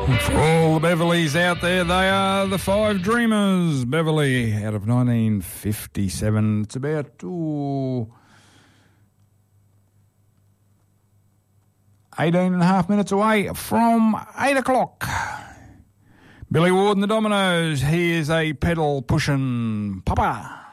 For all the Beverleys out there, they are the Five Dreamers. Beverly out of 1957. It's about 18 and a half minutes away from 8 o'clock. Billy Ward and the Dominoes. He is a pedal pushing papa.